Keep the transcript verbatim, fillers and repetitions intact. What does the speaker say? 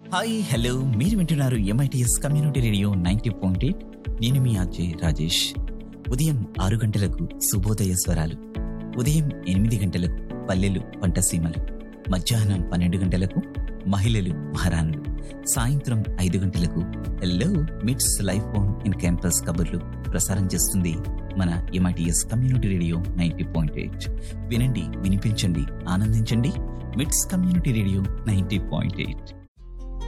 Hi hello మీరు వింటున్నారు MITS community radio ninety point eight. నేను మీ ఆర్జే రాజేష్. ఉదయం ఆరు గంటలకు శుభోదయ స్వరాలు, ఉదయం ఎనిమిది గంటలకు పల్లెలు పంటసీమలు, మధ్యాహ్నం పన్నెండు గంటలకు మహిళలు మహారాణులు, సాయంత్రం ఐదు గంటలకు హలో మిట్స్ లైఫ్ ఫోన్ ఇన్ క్యాంపస్ కబుర్లు ప్రసారం చేస్తుంది మన MITS community radio ninety point eight. వినండి, వినిపించండి, ఆనందించండి. మిట్స్ community radio ninety point eight.